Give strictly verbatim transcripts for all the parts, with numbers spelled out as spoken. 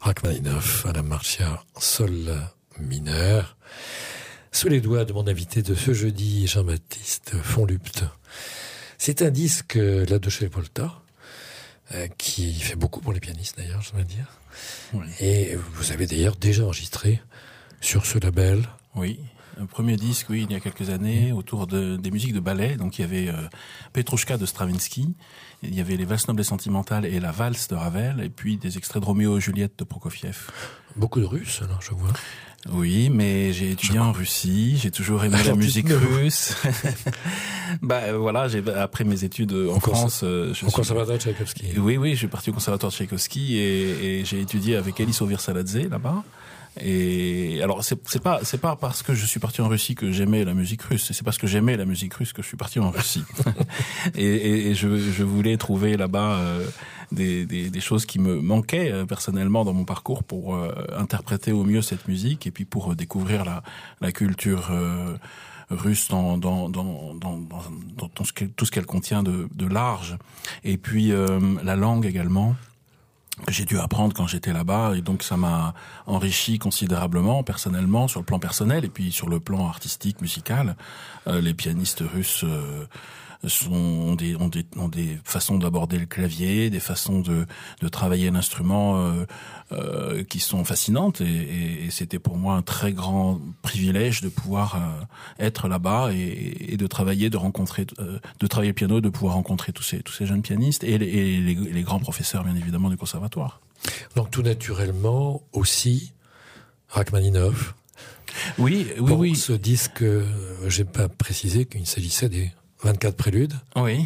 Rachmaninov à la Marcia sol mineur, sous les doigts de mon invité de ce jeudi, Jean-Baptiste Fonlupt. C'est un disque, La Dolce Volta, euh, qui fait beaucoup pour les pianistes d'ailleurs, je dois dire. Oui. Et vous avez d'ailleurs déjà enregistré sur ce label. Oui. Un premier disque, oui, il y a quelques années, autour de, des musiques de ballet. Donc il y avait euh, Petrouchka de Stravinsky, il y avait les Valses nobles et sentimentales et la valse de Ravel, et puis des extraits de Roméo et Juliette de Prokofiev. Beaucoup de Russes, alors, je vois. Oui, mais j'ai étudié en Russie, j'ai toujours aimé la musique russe. bah voilà, j'ai après mes études en, en France, euh, je au suis... conservatoire de Tchaïkovski. Oui, oui, je suis parti au conservatoire de Tchaïkovski et, et j'ai étudié avec Elis Ovirsaladze là-bas. Et alors c'est c'est pas c'est pas parce que je suis parti en Russie que j'aimais la musique russe, c'est parce que j'aimais la musique russe que je suis parti en Russie. et, et, et je je voulais trouver là-bas euh, des, des des choses qui me manquaient euh, personnellement dans mon parcours pour euh, interpréter au mieux cette musique et puis pour euh, découvrir la la culture euh, russe dans dans dans dans dans, dans tout ce qu'elle, tout ce qu'elle contient de de large, et puis euh, la langue également, que j'ai dû apprendre quand j'étais là-bas, et donc ça m'a enrichi considérablement personnellement, sur le plan personnel et puis sur le plan artistique, musical. Euh, les pianistes russes euh, sont ont des ont des ont des façons d'aborder le clavier, des façons de de travailler l'instrument euh, euh, qui sont fascinantes, et, et, et c'était pour moi un très grand privilège de pouvoir euh, être là-bas et, et de travailler, de rencontrer, euh, de travailler le piano, de pouvoir rencontrer tous ces tous ces jeunes pianistes et les, et les, les grands professeurs bien évidemment du conservatoire. Donc tout naturellement aussi Rachmaninov. Oui, oui, pour oui. Ce disque, euh, j'ai pas précisé qu'il s'agissait des vingt-quatre préludes. Oui.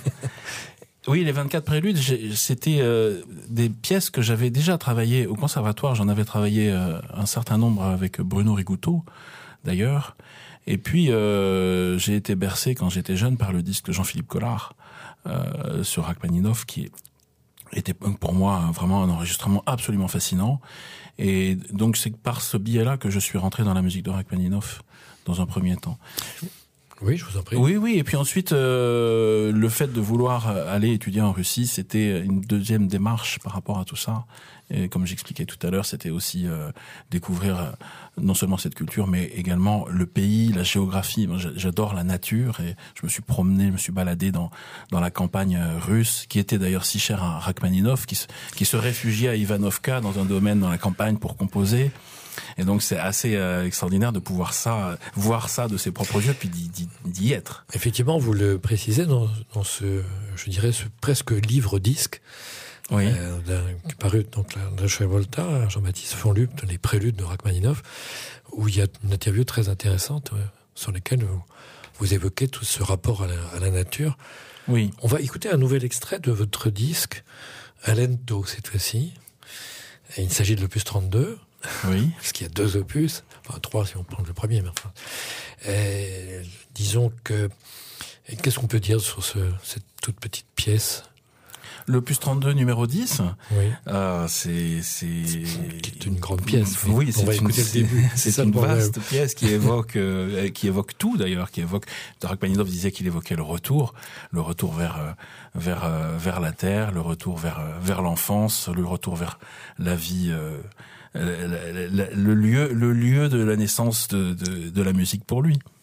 Oui, les vingt-quatre préludes, c'était euh, des pièces que j'avais déjà travaillées au conservatoire. J'en avais travaillé euh, un certain nombre avec Bruno Rigouteau, d'ailleurs. Et puis, euh, j'ai été bercé quand j'étais jeune par le disque de Jean-Philippe Collard euh, sur Rachmaninov, qui était pour moi vraiment un enregistrement absolument fascinant. Et donc, c'est par ce biais-là que je suis rentré dans la musique de Rachmaninov dans un premier temps. Oui, je vous en prie. Oui, oui. Et puis ensuite, euh, le fait de vouloir aller étudier en Russie, c'était une deuxième démarche par rapport à tout ça. Et comme j'expliquais tout à l'heure, c'était aussi euh, découvrir euh, non seulement cette culture, mais également le pays, la géographie. Moi, j'adore la nature et je me suis promené, je me suis baladé dans dans la campagne russe, qui était d'ailleurs si chère à Rachmaninov, qui se, qui se réfugiait à Ivanovka dans un domaine dans la campagne pour composer. Et donc c'est assez euh, extraordinaire de pouvoir ça, voir ça de ses propres yeux, puis d'y, d'y, d'y être. Effectivement, vous le précisez dans, dans ce, je dirais, ce presque livre-disque, oui, euh, qui paru donc la Dolce Volta, Jean-Baptiste Fonlupt, les préludes de Rachmaninov, où il y a une interview très intéressante euh, sur laquelle vous, vous évoquez tout ce rapport à la, à la nature. Oui. On va écouter un nouvel extrait de votre disque, Alento cette fois-ci. Et il s'agit de l'opus trente-deux. Oui. Parce qu'il y a deux opus, enfin trois si on prend le premier, mais enfin. Et, disons que, qu'est-ce qu'on peut dire sur ce, cette toute petite pièce? L'opus trente-deux numéro dix, oui. euh, c'est, c'est... c'est une grande pièce. Oui, on c'est va une, écouter c'est, le début. C'est, c'est une vaste pièce qui évoque, euh, qui évoque tout d'ailleurs, qui évoque, Rachmaninov disait qu'il évoquait le retour, le retour vers, euh, vers, euh, vers la terre, le retour vers, euh, vers l'enfance, le retour vers la vie, euh, le, le, le lieu, le lieu de la naissance de, de, de la musique pour lui.